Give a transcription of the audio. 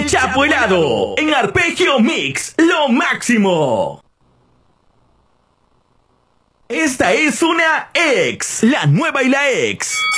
El Chapo Helado, en Arpegio Mix, lo máximo. Esta es una ex, la nueva y la ex.